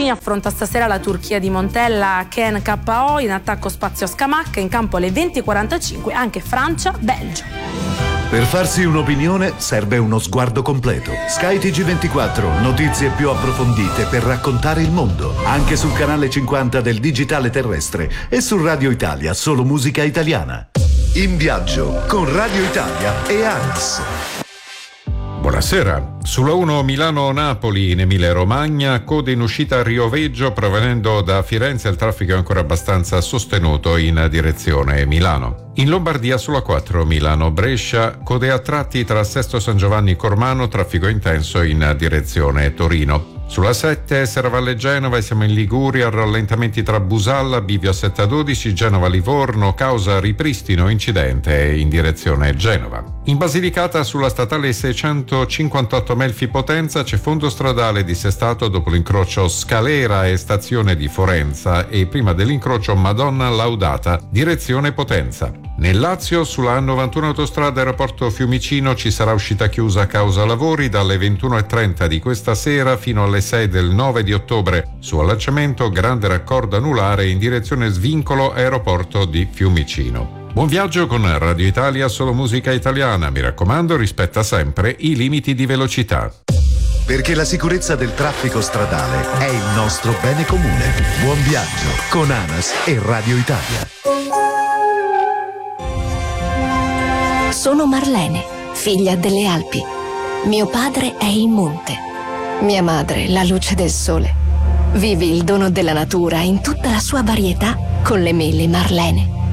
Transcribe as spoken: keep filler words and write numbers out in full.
Mancini affronta stasera la Turchia di Montella, Ken K O, in attacco spazio Scamacca, in campo alle venti e quarantacinque anche Francia-Belgio. Per farsi un'opinione serve uno sguardo completo. Sky T G ventiquattro, notizie più approfondite per raccontare il mondo. Anche sul canale cinquanta del digitale terrestre e su Radio Italia, solo musica italiana. In viaggio con Radio Italia e ANAS. Buonasera. Sulla uno Milano-Napoli in Emilia-Romagna, code in uscita a Rioveggio, provenendo da Firenze il traffico è ancora abbastanza sostenuto in direzione Milano. In Lombardia sulla quattro Milano-Brescia, code a tratti tra Sesto San Giovanni Cormano, traffico intenso in direzione Torino. Sulla sette Serravalle-Genova e siamo in Liguria, rallentamenti tra Busalla, Bivio sette a dodici, Genova-Livorno, causa ripristino incidente in direzione Genova. In Basilicata sulla statale seicentocinquantotto Melfi Potenza c'è fondo stradale dissestato dopo l'incrocio Scalera e stazione di Forenza e prima dell'incrocio Madonna Laudata, direzione Potenza. Nel Lazio sulla A novantuno autostrada aeroporto Fiumicino ci sarà uscita chiusa a causa lavori dalle ventuno e trenta di questa sera fino alle sei del nove di ottobre. Su allacciamento grande raccordo anulare in direzione Svincolo aeroporto di Fiumicino. Buon viaggio con Radio Italia, solo musica italiana. Mi raccomando, rispetta sempre i limiti di velocità. Perché la sicurezza del traffico stradale è il nostro bene comune. Buon viaggio con ANAS e Radio Italia. Sono Marlene, figlia delle Alpi. Mio padre è il monte. Mia madre, la luce del sole. Vivi il dono della natura in tutta la sua varietà con le mele Marlene.